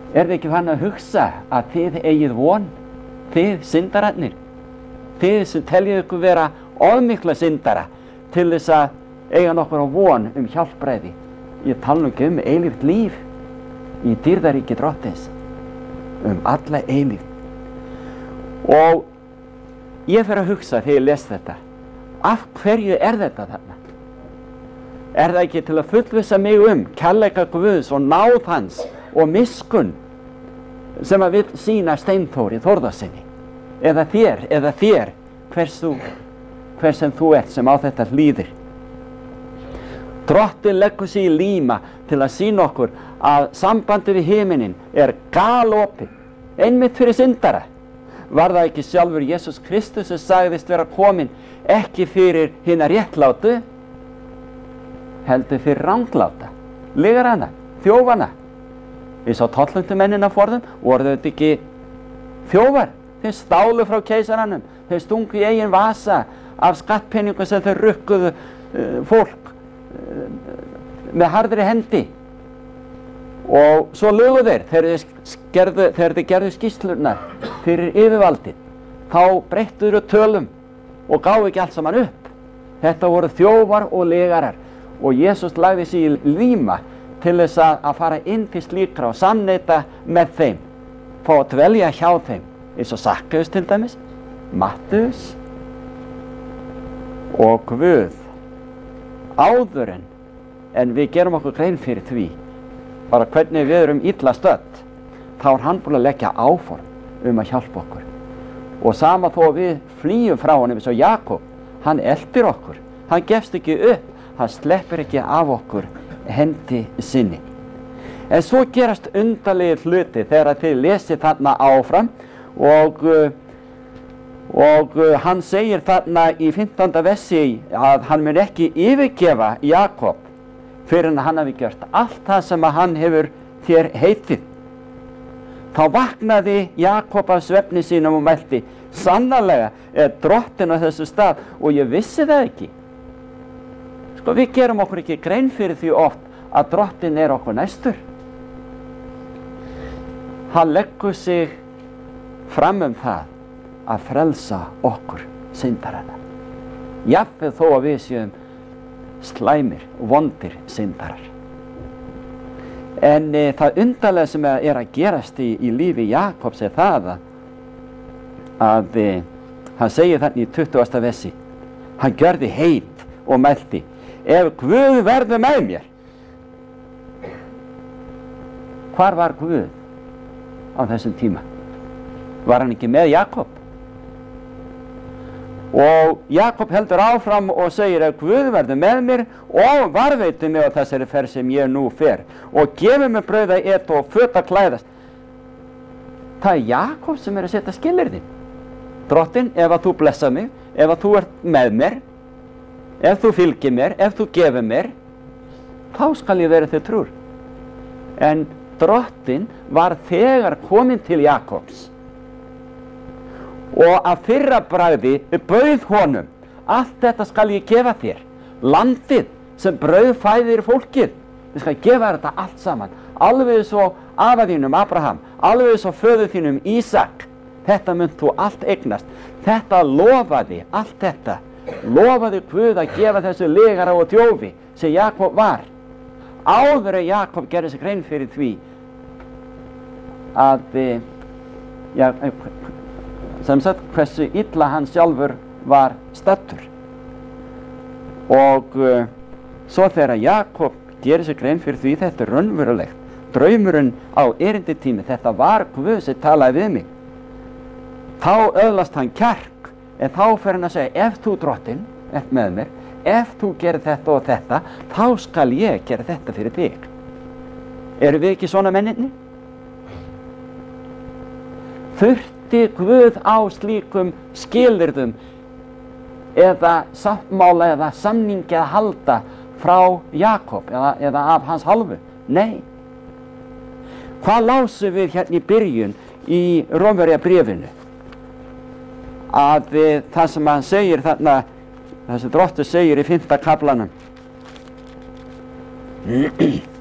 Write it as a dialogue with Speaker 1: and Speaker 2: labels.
Speaker 1: ekki farin að hugsa að þið eigið von, þið syndararnir, þið sem teljið ykkur vera ofmikla syndara til þess að eiga nokkur á von hjálpræði. Ég tala nú ekki eilíft líf í dýrðaríki Drottins, alla eilíft. Og ég fer að hugsa þegar ég les þetta, af hverju þetta þarna? Það ekki til að fullvissa mig kærleika Guðs og náð hans og miskunn sem að vill sýna Steinþóri Þórðarsyni eða þér, hver sem þú ert sem á þetta hlýðir. Drottinn leggur sig í líma til að sýna okkur að sambandi við himinin galopið, einmitt fyrir syndara. Var það ekki sjálfur Jesús Kristus sem sagðist vera kominn ekki fyrir hina réttlátu, heldur fyrir rangláta, lygarana, þjófana. Við sá tollundumennina forðum, voru þetta ekki þjófar? Þeir stálu frá keisaranum, þeir stungu í eigin vasa af skattpenningu sem þeir rukkuðu fólk með harðri hendi. Og svo lugu þeir þegar þeir gerðu skýrslurnar fyrir yfirvaldið. Þá breyttu þeir tölum og gáfu ekki allt saman upp. Þetta voru þjófar og lygarar. Og Jesús lagði sig í líma til þess að fara inn til slíkra og samneita með þeim, fá að dvelja hjá þeim, eins og Sakkaus til dæmis, Mattheus og Guð. Áður en við gerum okkur grein fyrir því, bara hvernig við erum illa stödd, þá hann búinn að leggja áform að hjálpa okkur. Og sama þó við flýjum frá honum eins og Jakob, hann eltir okkur, hann gefst ekki upp, hann sleppir ekki af okkur hendi sinni. En svo gerast undarlegir hluti þegar þið lesið þarna áfram og hann segir þarna í 15. versi að hann mun ekki yfirgefa Jakob fyrir en hann hafi gjört allt það sem hann hefur þér heitið. Þá vaknaði Jakob af svefni sínum og mælti, sannarlega Drottinn á þessu stað, og ég vissi það ekki. Sko, við gerum okkur ekki grein fyrir því oft að Drottinn okkur næstur. Hann leggur sig fram það að frelsa okkur syndarana. Jafnvel þó að við séum slæmir, vondir syndarar. En það undarlega sem að gerast í lífi Jakobs það að hann segir þannig í 20. versi, hann gjörði heit og mælti, ef Guð verður með mér. Hvar var Guð á þessum tíma? Var hann ekki með Jakob? Og Jakob heldur áfram og segir, ef Guð verður með mér og varðveitir mig á þessari ferð sem ég nú fer og gefur mér brauð að eta og föt að klæðast. Það Jakob sem að setja skilyrði. Drottinn, ef að þú blessa mig, ef að þú ert með mér, ef þú fylgir mér, ef þú gefur mér, þá skal ég vera þér trúr. En Drottinn var þegar kominn til Jakobs og að fyrra bragði bauð honum, allt þetta skal ég gefa þér, landið sem brauð fæðir fólkið, ég skal gefa þetta allt saman, alveg svo afa þínum Abraham, alveg svo föður þínum Ísak, þetta munt þú allt eignast. Þetta lofaði, allt þetta lofaði Guð að gefa þessu lygara og þjófi sem Jakob var. Áður en Jakob gerði sig grein fyrir því að sem sagt hversu illa hann sjálfur var staddur. Og svo þegar Jakob gerir sig grein fyrir því, þetta raunverulegt, draumurinn á erinditími, þetta var Guð sem talaði við mig, þá öðlast hann kjark, en þá fer hann að segja, ef þú Drottinn ert með mér, ef þú gerir þetta og þetta, þá skal ég gera þetta fyrir þig. Erum við ekki svona menninni? Þurfti Guð á slíkum skilyrðum eða sáttmála eða samningi að halda frá Jakob eða af hans hálfu? Nei. Hvað lásum við hérna í byrjun í Rómverjabréfinu? Að það sem hann segir þarna, þessi Drottinn segir í 5. kaflanum,